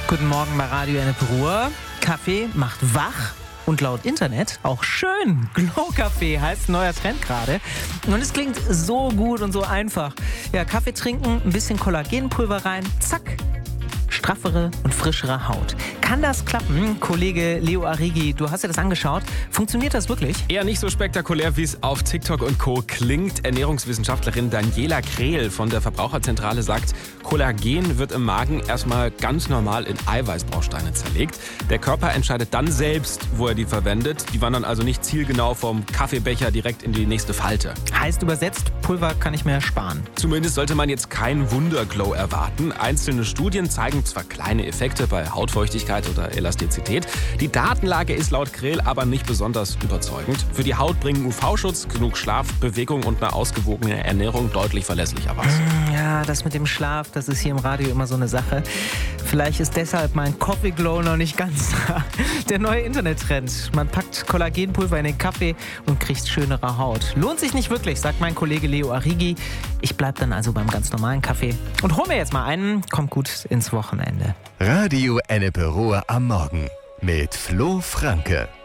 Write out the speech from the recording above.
Guten Morgen bei Radio Ennepe-Ruhr. Kaffee macht wach und laut Internet auch schön. Glow-Kaffee heißt neuer Trend gerade. Und es klingt so gut und so einfach. Ja, Kaffee trinken, ein bisschen Kollagenpulver rein, zack, straffere und frischere Haut. Kann das klappen? Kollege Leo Arrighi, du hast dir das angeschaut. Funktioniert das wirklich? Eher nicht so spektakulär, wie es auf TikTok und Co. klingt. Ernährungswissenschaftlerin Daniela Krehl von der Verbraucherzentrale sagt, Kollagen wird im Magen erstmal ganz normal in Eiweißbausteine zerlegt. Der Körper entscheidet dann selbst, wo er die verwendet. Die wandern also nicht zielgenau vom Kaffeebecher direkt in die nächste Falte. Heißt übersetzt, Pulver kann ich mir sparen. Zumindest sollte man jetzt keinen Wunderglow erwarten. Einzelne Studien zeigen zwar kleine Effekte bei Hautfeuchtigkeit oder Elastizität. Die Datenlage ist laut Krehl aber nicht besonders überzeugend. Für die Haut bringen UV-Schutz, genug Schlaf, Bewegung und eine ausgewogene Ernährung deutlich verlässlicher was. Ja, das mit dem Schlaf, das ist hier im Radio immer so eine Sache. Vielleicht ist deshalb mein Coffee Glow noch nicht ganz da. Der neue Internettrend. Man packt Kollagenpulver in den Kaffee und kriegt schönere Haut. Lohnt sich nicht wirklich, sagt mein Kollege Leo Arrighi. Ich bleib dann also beim ganz normalen Kaffee und hol mir jetzt mal einen. Kommt gut ins Wochenende. Radio Ennepe-Ruhr am Morgen mit Flo Franke.